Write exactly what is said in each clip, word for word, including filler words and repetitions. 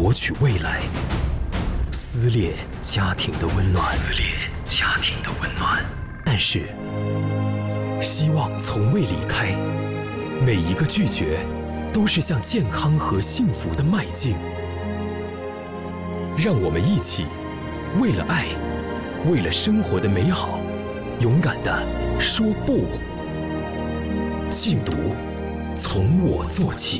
夺取未来，撕裂家庭的温暖，撕裂家庭的温暖。但是，希望从未离开，每一个拒绝，都是向健康和幸福的迈进。让我们一起，为了爱，为了生活的美好，勇敢地说不。禁毒，从我做起。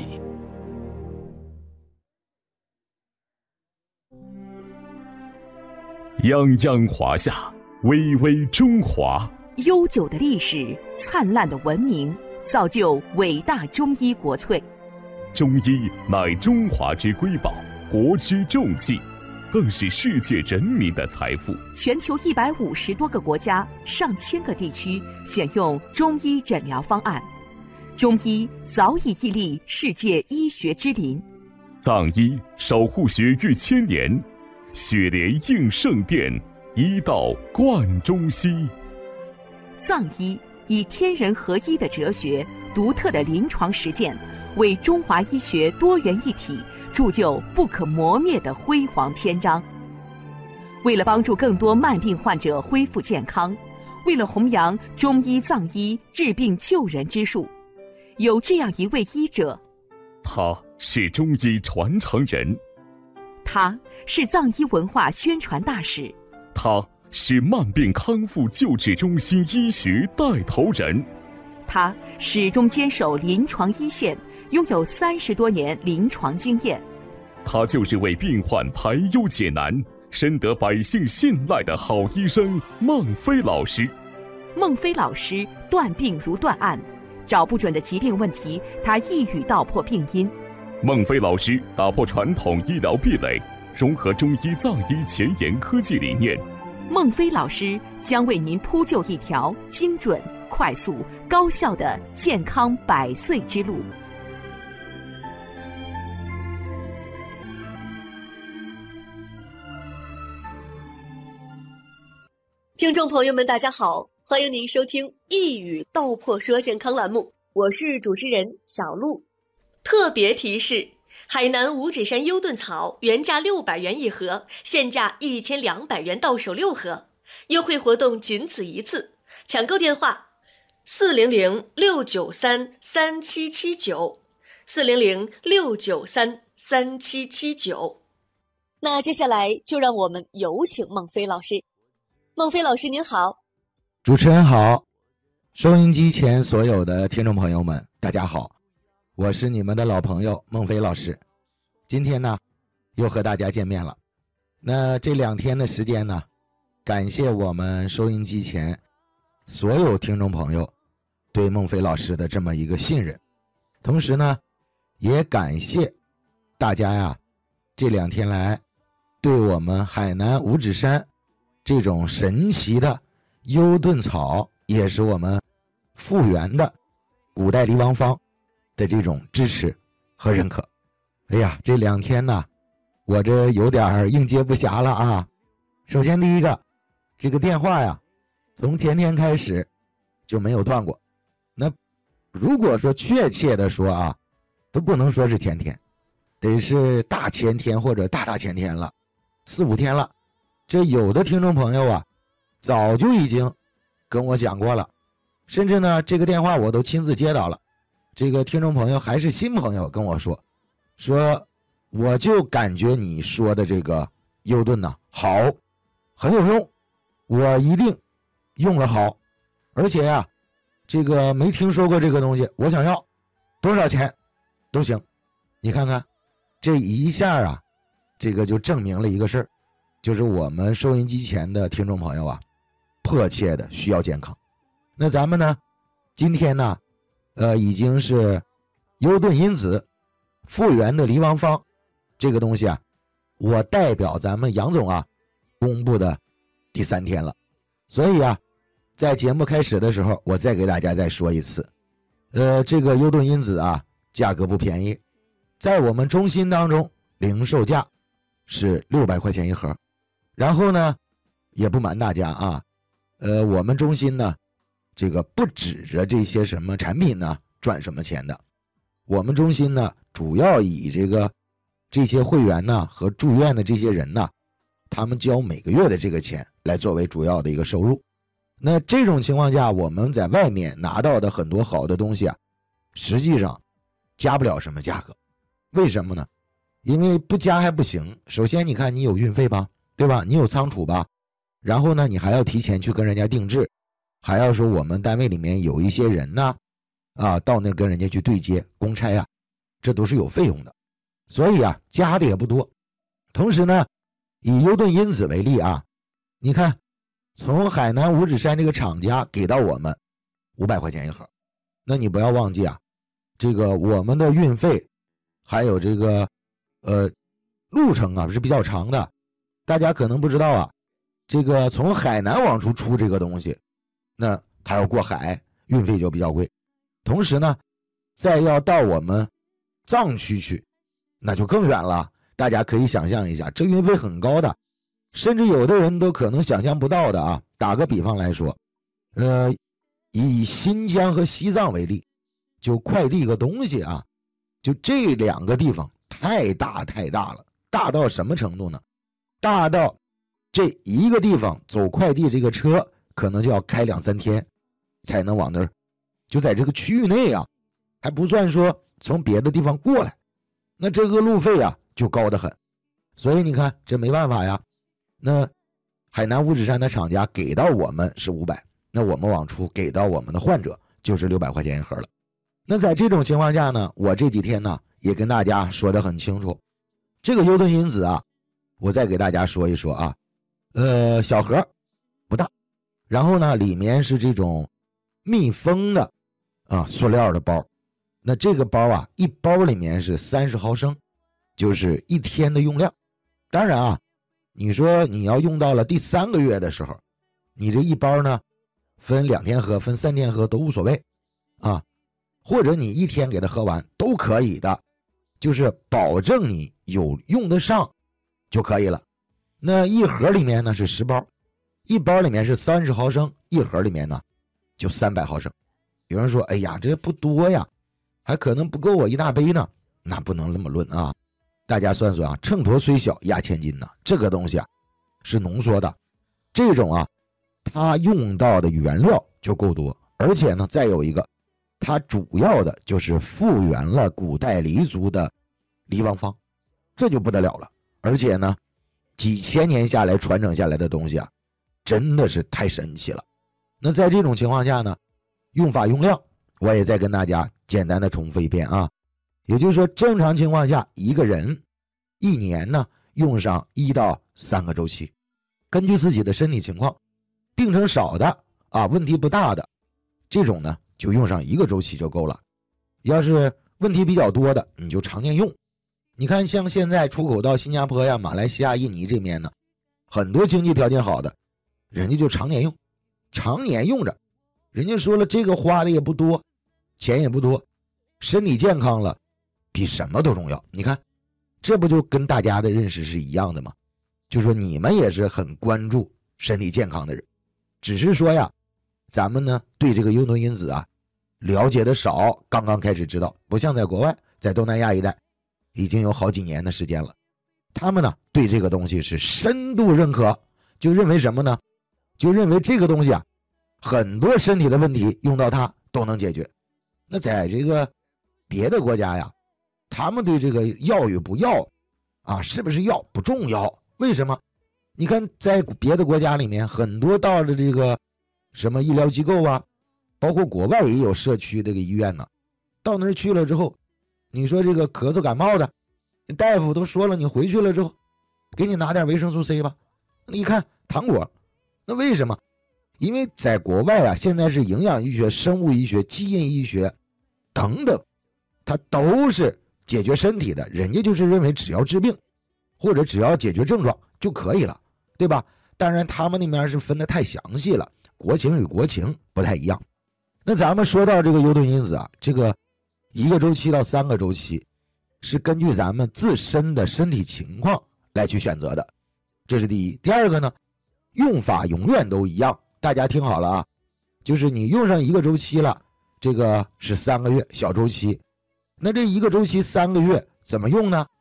泱泱华夏，巍巍中华。 悠久的历史，灿烂的文明，造就伟大中医国粹。 中医乃中华之瑰宝，国之重器，更是世界人民的财富。 全球一百五十多个国家、上千个地区选用中医诊疗方案，中医早已屹立世界医学之林。 藏医守护血域千年，血莲应圣殿，医道贯中西。 藏医以天人合一的哲学、独特的临床实践，为中华医学多元一体铸就不可磨灭的辉煌篇章。为了帮助更多慢病患者恢复健康，为了弘扬中医藏医治病救人之术，有这样一位医者， 他是中医传承人， 他是藏医文化宣传大使， 他是慢病康复救治中心医学带头人， 他始终坚守临床一线，拥有三十多年临床经验。 他就是为病患排忧解难，深得百姓信赖的好医生孟非老师。 孟非老师断病如断案，找不准的疾病问题，他一语道破病因。 孟非老师打破传统医疗壁垒，融合中医藏医前沿科技理念。 孟非老师将为您铺就一条精准、快速、高效的健康百岁之路。 听众朋友们，大家好，欢迎您收听一语道破说健康栏目，我是主持人小璐。特别提示：海南五指山优盾草原价六百元一盒，现价一千两百元到手六盒，优惠活动仅此一次。抢购电话：四零零六九三三七七九，四零零六九三三七七九。那接下来就让我们有请孟非老师。孟非老师您好。 主持人好，收音机前所有的听众朋友们大家好，我是你们的老朋友孟非老师。今天呢又和大家见面了。那这两天的时间呢，感谢我们收音机前所有听众朋友对孟非老师的这么一个信任，同时呢也感谢大家呀这两天来对我们海南五指山这种神奇的优盾草，也是我们复原的古代离王方的这种支持和认可。哎呀，这两天呢我这有点应接不暇了啊。首先第一个，这个电话呀从前天开始就没有断过，那如果说确切的说啊，都不能说是前天，得是大前天或者大大前天了，四五天了。这有的听众朋友啊早就已经跟我讲过了，甚至呢这个电话我都亲自接到了。这个听众朋友还是新朋友跟我说说我就感觉你说的这个优盾呢好，很有用，我一定用了好，而且呀、啊、这个没听说过这个东西，我想要多少钱都行。你看看这一下啊，这个就证明了一个事儿，就是我们收音机前的听众朋友啊迫切的需要健康。那咱们呢今天呢呃已经是优盾因子复原的离王方这个东西啊，我代表咱们杨总啊公布的第三天了。所以啊在节目开始的时候我再给大家再说一次，呃这个优盾因子啊价格不便宜，在我们中心当中零售价是六百块钱一盒。然后呢也不瞒大家啊，呃我们中心呢这个不指着这些什么产品呢赚什么钱的，我们中心呢主要以这个这些会员呢和住院的这些人呢，他们交每个月的这个钱来作为主要的一个收入。那这种情况下，我们在外面拿到的很多好的东西啊，实际上加不了什么价格。为什么呢？因为不加还不行。首先你看你有运费吧，对吧？你有仓储吧，然后呢你还要提前去跟人家定制，还要说我们单位里面有一些人呢啊，到那跟人家去对接公差啊，这都是有费用的。所以啊加的也不多。同时呢，以优盾因子为例啊，你看从海南五指山这个厂家给到我们五百块钱一盒，那你不要忘记啊，这个我们的运费还有这个呃路程啊是比较长的。大家可能不知道啊，这个从海南往出出这个东西，那它要过海，运费就比较贵。同时呢，再要到我们藏区去，那就更远了。大家可以想象一下，这运费很高的，甚至有的人都可能想象不到的啊。打个比方来说，呃，以新疆和西藏为例，就快递个东西啊，就这两个地方太大太大了，大到什么程度呢？大到这一个地方走快递这个车可能就要开两三天才能往那儿，就在这个区域内啊，还不算说从别的地方过来，那这个路费啊就高得很。所以你看这没办法呀，那海南五指山的厂家给到我们是五百，那我们往出给到我们的患者就是六百块钱一盒了。那在这种情况下呢，我这几天呢也跟大家说得很清楚，这个优盾因子啊，我再给大家说一说啊，呃，小盒不大，然后呢里面是这种密封的啊塑料的包，那这个包啊一包里面是三十毫升，就是一天的用量。当然啊，你说你要用到了第三个月的时候，你这一包呢分两天喝分三天喝都无所谓啊，或者你一天给它喝完都可以的，就是保证你有用得上就可以了。那一盒里面呢是十包，一包里面是三十毫升，一盒里面呢就三百毫升。有人说哎呀这不多呀，还可能不够我一大杯呢，那不能那么论啊。大家算算啊，秤砣虽小压千斤呢，这个东西啊是浓缩的，这种啊它用到的原料就够多，而且呢再有一个，它主要的就是复原了古代黎族的黎王方，这就不得了了。而且呢几千年下来传承下来的东西啊，真的是太神奇了。那在这种情况下呢，用法用量我也再跟大家简单的重复一遍啊。也就是说正常情况下一个人一年呢用上一到三个周期，根据自己的身体情况，病程少的啊问题不大的这种呢就用上一个周期就够了。要是问题比较多的你就常年用。你看像现在出口到新加坡呀马来西亚印尼这边呢，很多经济条件好的人家就常年用，常年用着，人家说了这个花的也不多，钱也不多，身体健康了比什么都重要。你看这不就跟大家的认识是一样的吗？就说你们也是很关注身体健康的人，只是说呀咱们呢对这个优盾因子啊了解的少，刚刚开始知道，不像在国外，在东南亚一带已经有好几年的时间了，他们呢对这个东西是深度认可，就认为什么呢？就认为这个东西啊很多身体的问题用到它都能解决。那在这个别的国家呀，他们对这个药与不药啊是不是药不重要。为什么？你看在别的国家里面，很多到了这个什么医疗机构啊，包括国外也有社区这个医院呢，到那儿去了之后，你说这个咳嗽感冒的，大夫都说了，你回去了之后给你拿点维生素 C 吧，你看糖果。那为什么？因为在国外啊，现在是营养医学、生物医学、基因医学等等，它都是解决身体的，人家就是认为只要治病或者只要解决症状就可以了，对吧？当然他们那边是分得太详细了，国情与国情不太一样。那咱们说到这个优盾因子啊，这个一个周期到三个周期是根据咱们自身的身体情况来去选择的，这是第一。第二个呢，用法永远都一样，大家听好了啊，就是你用上一个周期了，这个是三个月小周期，那这一个周期三个月怎么用呢？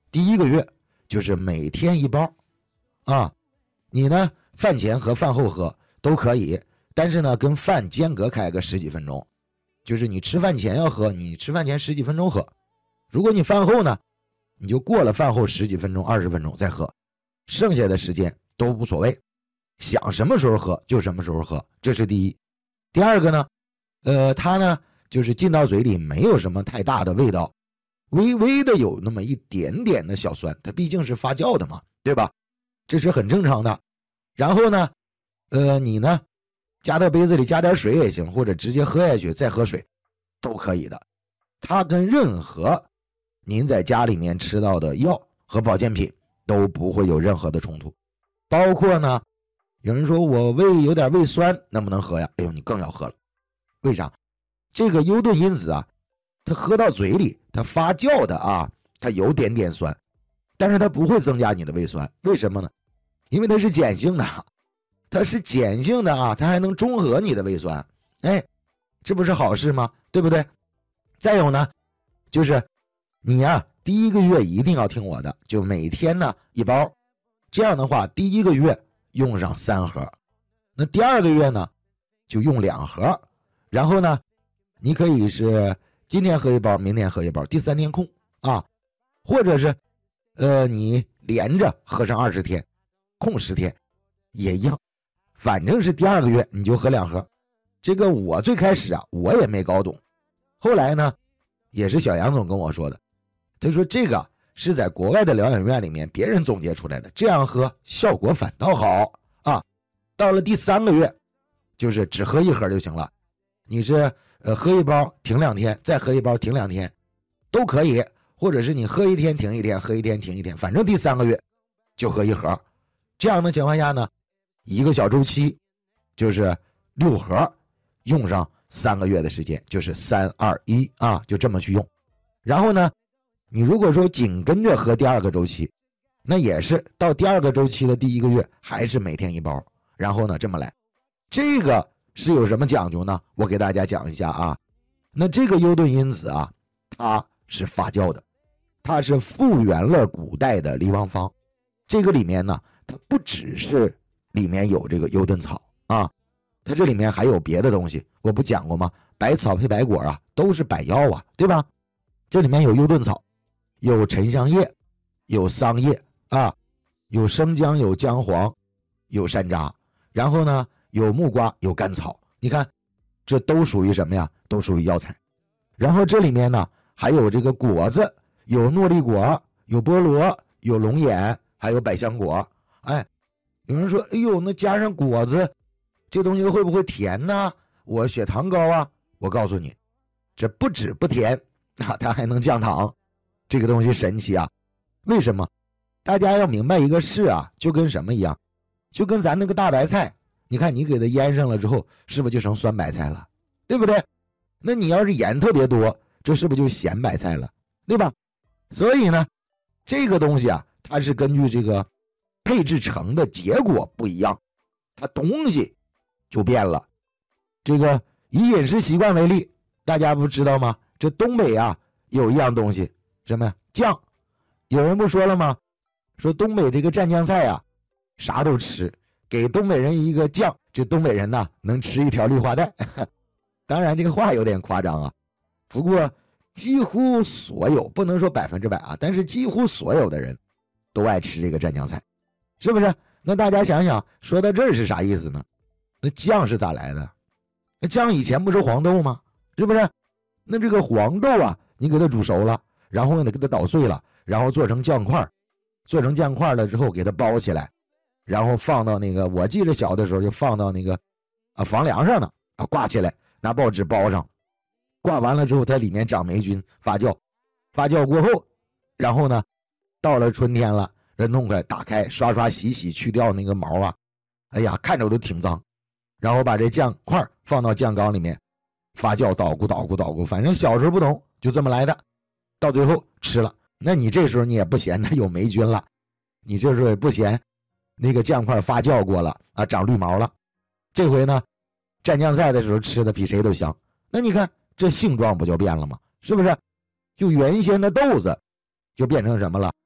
第一个月就是每天一包啊，你呢饭前和饭后喝都可以，但是呢跟饭间隔开个十几分钟，就是你吃饭前要喝，你吃饭前十几分钟喝，如果你饭后呢，你就过了饭后十几分钟二十分钟再喝，剩下的时间都无所谓，想什么时候喝就什么时候喝，这是第一。第二个呢呃，它呢就是进到嘴里没有什么太大的味道，微微的有那么一点点的小酸，它毕竟是发酵的嘛，对吧？这是很正常的。然后呢呃，你呢加到杯子里加点水也行，或者直接喝下去再喝水都可以的。它跟任何您在家里面吃到的药和保健品都不会有任何的冲突。包括呢有人说我胃有点胃酸能不能喝呀？哎呦，你更要喝了。为啥？这个优顿因子啊，它喝到嘴里它发酵的啊，它有点点酸，但是它不会增加你的胃酸。为什么呢？因为它是碱性的，它是碱性的啊，它还能中和你的胃酸。哎，这不是好事吗？对不对？再有呢就是你呀、啊、第一个月一定要听我的，就每天呢一包，这样的话第一个月用上三盒，那第二个月呢就用两盒，然后呢你可以是今天喝一包明天喝一包，第三天空啊，或者是呃你连着喝上二十天空十天也一样，反正是第二个月你就喝两盒。这个我最开始啊我也没搞懂，后来呢也是小杨总跟我说的，他说这个是在国外的疗养院里面别人总结出来的，这样喝效果反倒好啊。到了第三个月就是只喝一盒就行了，你是呃喝一包停两天，再喝一包停两天都可以，或者是你喝一天停一天，喝一天停一天，反正第三个月就喝一盒。这样的情况下呢，一个小周期就是六盒，用上三个月的时间，就是三二一啊，就这么去用。然后呢你如果说紧跟着喝第二个周期，那也是到第二个周期的第一个月还是每天一包，然后呢这么来。这个是有什么讲究呢？我给大家讲一下啊。那这个优顿因子啊，它是发酵的，它是复原了古代的离王方。这个里面呢它不只是里面有这个优顿草啊，它这里面还有别的东西，我不讲过吗？百草配百果啊，都是百药啊，对吧？这里面有优顿草，有沉香叶，有桑叶啊，有生姜，有姜黄，有山楂，然后呢有木瓜，有甘草。你看这都属于什么呀？都属于药材。然后这里面呢还有这个果子，有诺丽果，有菠萝，有龙眼，还有百香果。哎，有人说哎呦，那加上果子这东西会不会甜呢？我血糖高啊。我告诉你，这不止不甜啊，它还能降糖。这个东西神奇啊。为什么？大家要明白一个事啊，就跟什么一样，就跟咱那个大白菜，你看你给它腌上了之后，是不是就成酸白菜了，对不对？那你要是盐特别多，这是不是就咸白菜了，对吧？所以呢这个东西啊，它是根据这个配制成的结果不一样，它东西就变了。这个以饮食习惯为例，大家不知道吗？这东北啊有一样东西，什么呀？酱。有人不说了吗？说东北这个蘸酱菜啊啥都吃，给东北人一个酱，这东北人呐能吃一条绿化带。当然这个话有点夸张啊，不过几乎所有，不能说百分之百啊，但是几乎所有的人都爱吃这个蘸酱菜，是不是？那大家想想，说到这儿是啥意思呢？那酱是咋来的？那酱以前不是黄豆吗？是不是？那这个黄豆啊，你给它煮熟了，然后呢给它捣碎了，然后做成酱块，做成酱块了之后给它包起来，然后放到那个，我记着小的时候就放到那个啊房梁上呢啊，挂起来，拿报纸包上，挂完了之后它里面长霉菌发酵，发酵过后，然后呢到了春天了，这弄开打开刷刷洗洗去掉那个毛啊，哎呀看着都挺脏，然后把这酱块放到酱缸里面发酵，捣鼓捣鼓捣鼓，反正小时候不懂就这么来的，到最后吃了，那你这时候你也不嫌它有霉菌了，你这时候也不嫌那个酱块发酵过了啊长绿毛了，这回呢蘸酱菜的时候吃的比谁都香。那你看这性状不就变了吗？是不是？就原先的豆子就变成什么了？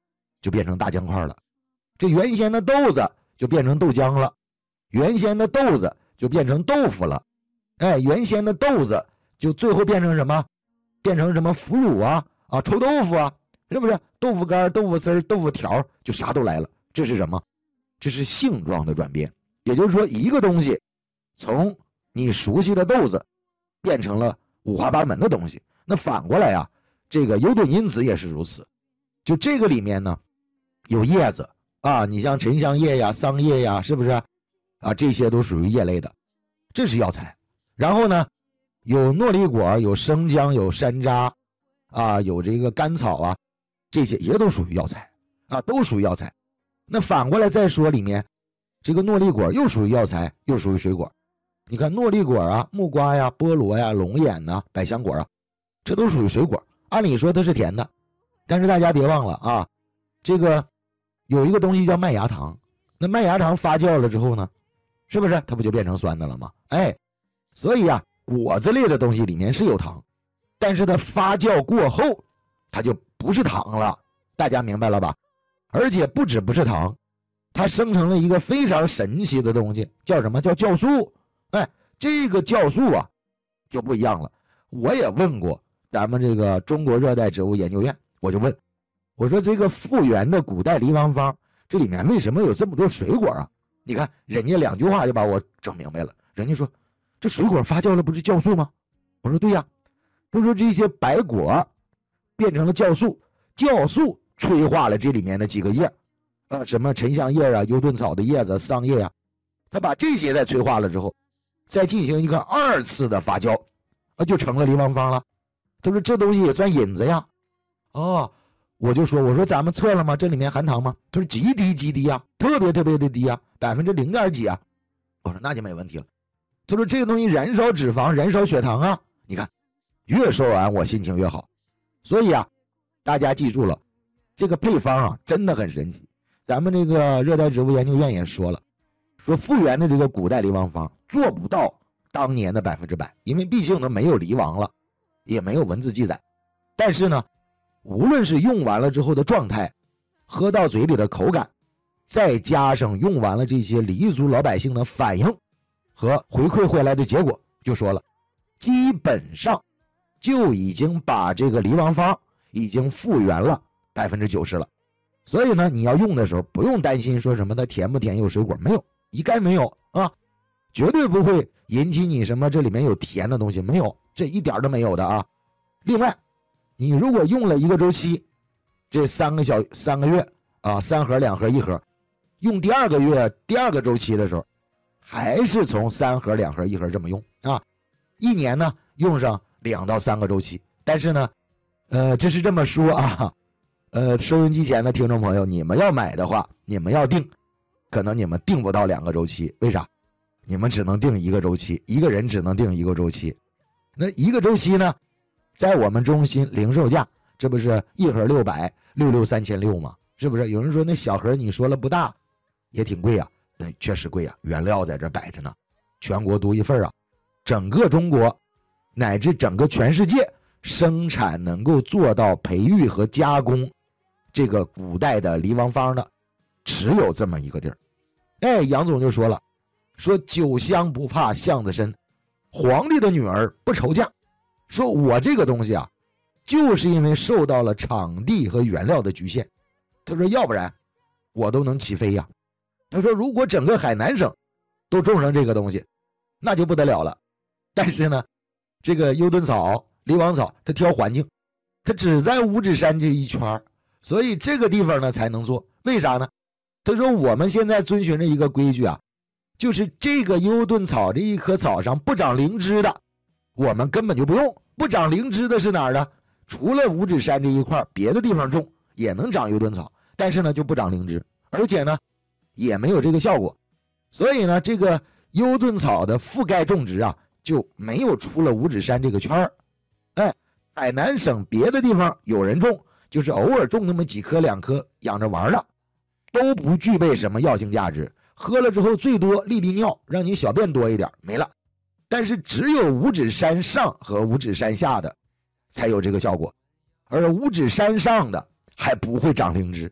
就变成大浆块了，这原先的豆子就变成豆浆了，原先的豆子就变成豆腐了，哎，原先的豆子就最后变成什么？变成什么腐乳啊啊，臭豆腐啊，是不是？豆腐干、豆腐丝、豆腐条，就啥都来了。这是什么？这是性状的转变。也就是说，一个东西从你熟悉的豆子变成了五花八门的东西。那反过来啊，这个优顿因子也是如此。就这个里面呢，有叶子啊，你像沉香叶呀、桑叶呀，是不是啊？这些都属于叶类的，这是药材。然后呢，有诺丽果、有生姜、有山楂啊，有这个甘草啊，这些也都属于药材啊，都属于药材。那反过来再说，里面这个诺丽果又属于药材，又属于水果。你看诺丽果啊、木瓜呀、菠萝呀、龙眼呐、百香果啊，这都属于水果。按理说它是甜的，但是大家别忘了啊，这个有一个东西叫麦芽糖。那麦芽糖发酵了之后呢，是不是它不就变成酸的了吗？哎，所以啊，果子类的东西里面是有糖，但是它发酵过后，它就不是糖了。大家明白了吧？而且不止不是糖，它生成了一个非常神奇的东西，叫什么？叫酵素。哎，这个酵素啊，就不一样了。我也问过咱们这个中国热带植物研究院，我就问，我说这个复原的古代梨王方，这里面为什么有这么多水果啊？你看人家两句话就把我整明白了。人家说，这水果发酵了不是酵素吗？我说对呀。他说这些白果变成了酵素，酵素催化了这里面的几个叶，呃，什么沉香叶啊、优顿草的叶子、桑叶啊，他把这些再催化了之后，再进行一个二次的发酵，啊，就成了梨王方了。他说这东西也算引子呀。哦，我就说，我说咱们测了吗？这里面含糖吗？他说极低极低啊，特别特别的低啊，百分之零点几啊。我说那就没问题了。他说这个东西燃烧脂肪、燃烧血糖啊。你看，越说完我心情越好。所以啊，大家记住了，这个配方啊真的很神奇。咱们这个热带植物研究院也说了，说复原的这个古代梨王方做不到当年的百分之百，因为毕竟呢没有梨王了，也没有文字记载。但是呢，无论是用完了之后的状态，喝到嘴里的口感，再加上用完了这些黎族老百姓的反应和回馈回来的结果，就说了，基本上就已经把这个梨王方已经复原了百分之九十了。所以呢，你要用的时候不用担心说什么的甜不甜有水果，没有，一概没有啊，绝对不会引起你什么这里面有甜的东西，没有，这一点都没有的啊。另外，你如果用了一个周期，这三个小三个月啊，三盒两盒一盒，用第二个月第二个周期的时候，还是从三盒两盒一盒这么用啊，一年呢用上两到三个周期。但是呢，呃，这是这么说啊。呃，收音机前的听众朋友，你们要买的话，你们要定，可能你们定不到两个周期。为啥？你们只能定一个周期，一个人只能定一个周期。那一个周期呢，在我们中心零售价，这不是一盒六百，六六三千六吗？是不是？有人说那小盒你说了不大，也挺贵啊。那确实贵啊，原料在这摆着呢，全国独一份啊。整个中国乃至整个全世界生产能够做到培育和加工这个古代的梨王方的，只有这么一个地儿。哎，杨总就说了，说酒香不怕巷子深，皇帝的女儿不愁嫁。说我这个东西啊，就是因为受到了场地和原料的局限。他说要不然我都能起飞呀。他说如果整个海南省都种上这个东西，那就不得了了。但是呢，这个优顿草、梨王草它挑环境，它只在五指山这一圈，所以这个地方呢才能做。为啥呢？他说我们现在遵循着一个规矩啊，就是这个优顿草这一棵草上不长灵芝的，我们根本就不用。不长灵芝的是哪儿呢？除了五指山这一块，别的地方种也能长优顿草，但是呢就不长灵芝，而且呢也没有这个效果。所以呢，这个优顿草的覆盖种植啊，就没有出了五指山这个圈儿。哎，海南省别的地方有人种，就是偶尔种那么几颗两颗养着玩的，都不具备什么药性价值，喝了之后最多利利尿，让你小便多一点，没了。但是只有五指山上和五指山下的才有这个效果，而五指山上的还不会长灵芝。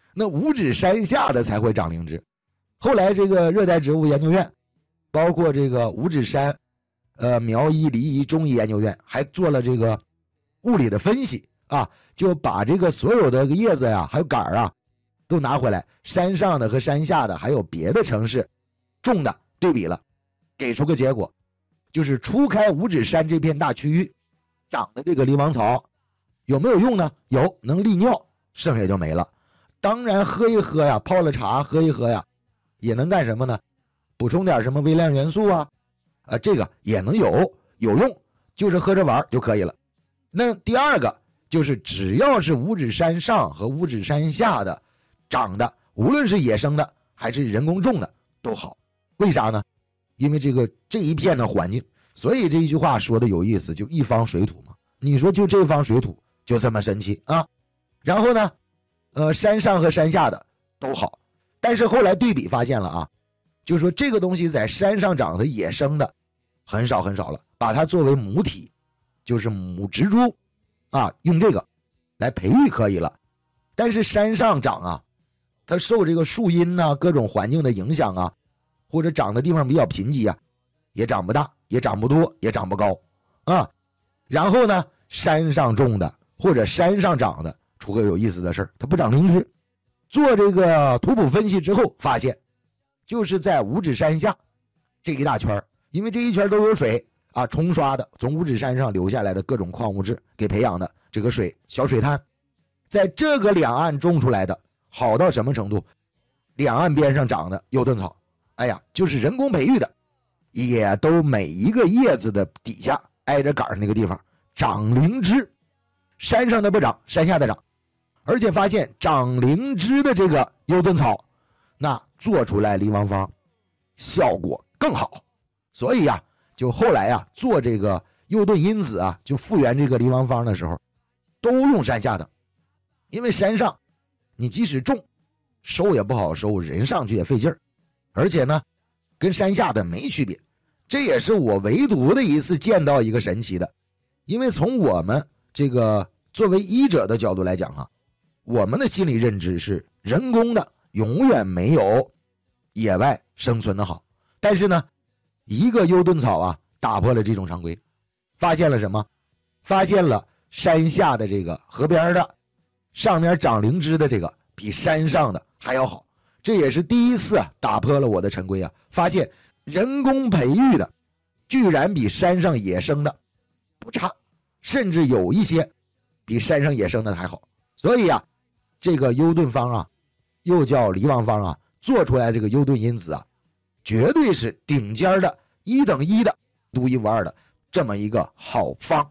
那五指山下的才会长灵芝。后来这个热带植物研究院，包括这个五指山、呃苗医、梨医、中医研究院，还做了这个物理的分析啊，就把这个所有的叶子呀，还有杆儿啊，都拿回来，山上的和山下的，还有别的城市种的对比了，给出个结果，就是除开五指山这片大区域长的这个狸王草有没有用呢？有，能利尿，剩下就没了。当然喝一喝呀，泡了茶喝一喝呀，也能干什么呢？补充点什么微量元素啊，啊，这个也能有有用，就是喝着玩就可以了。那第二个就是只要是五指山上和五指山下的长的，无论是野生的还是人工种的都好。为啥呢？因为这个这一片的环境，所以这一句话说的有意思，就一方水土嘛。你说就这方水土就这么神奇啊？然后呢，呃，山上和山下的都好，但是后来对比发现了啊，就说这个东西在山上长的野生的很少很少了，把它作为母体，就是母植株啊，用这个来培育可以了。但是山上长啊，它受这个树荫呐、啊、各种环境的影响啊，或者长的地方比较贫瘠啊，也长不大，也长不多，也长不高啊。然后呢，山上种的或者山上长的出个有意思的事儿，它不长灵芝。做这个图谱分析之后发现，就是在五指山下这一大圈，因为这一圈都有水啊，冲刷的从五指山上流下来的各种矿物质给培养的这个水小水滩，在这个两岸种出来的好到什么程度？两岸边上长的幽盾草，哎呀，就是人工培育的，也都每一个叶子的底下挨着杆那个地方长灵芝，山上的不长，山下的长。而且发现长灵芝的这个幽盾草，那做出来狸王方效果更好。所以呀，就后来呀做这个幽盾因子啊，就复原这个狸王方的时候，都用山下的。因为山上你即使种收也不好收，人上去也费劲儿，而且呢跟山下的没区别。这也是我唯独的一次见到一个神奇的。因为从我们这个作为医者的角度来讲啊，我们的心理认知是人工的永远没有野外生存的好。但是呢，一个幽盾草啊打破了这种常规，发现了什么？发现了山下的这个河边的上面长灵芝的这个比山上的还要好。这也是第一次啊打破了我的陈规啊，发现人工培育的居然比山上野生的不差，甚至有一些比山上野生的还好。所以啊，这个幽盾方啊，又叫狸王方啊，做出来这个幽盾因子啊，绝对是顶尖的一等一的独一无二的这么一个好方。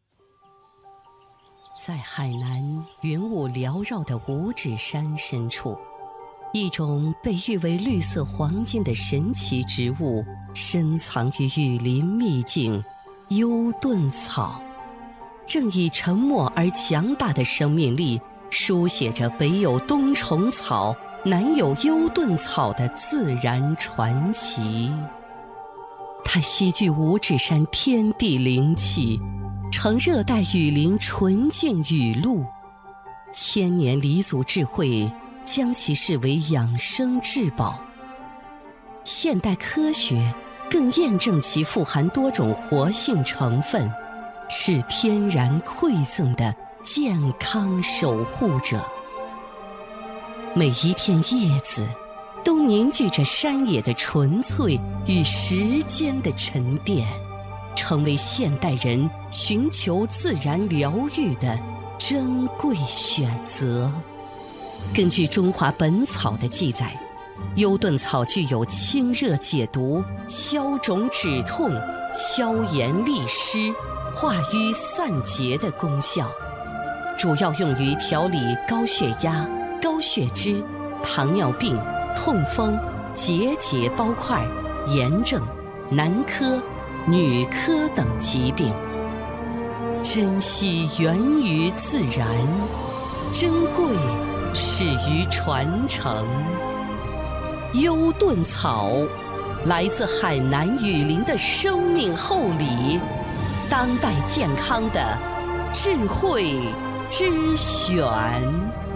在海南云雾缭绕的五指山深处，一种被誉为绿色黄金的神奇植物深藏于雨林秘境——幽盾草，正以沉默而强大的生命力书写着北有冬虫草，南有幽盾草的自然传奇。它吸聚五指山天地灵气，成热带雨林纯净雨露，千年黎祖智慧将其视为养生至宝。现代科学更验证其富含多种活性成分，是天然馈赠的健康守护者。每一片叶子都凝聚着山野的纯粹与时间的沉淀，成为现代人寻求自然疗愈的珍贵选择。根据《中华本草》的记载，幽盾草具有清热解毒、消肿止痛、消炎利湿、化瘀散结的功效，主要用于调理高血压、高血脂、糖尿病、痛风、结节包块、炎症、男科、女科等疾病。珍惜源于自然，珍贵始于传承。幽盾草来自海南雨林的生命厚礼，当代健康的智慧之选。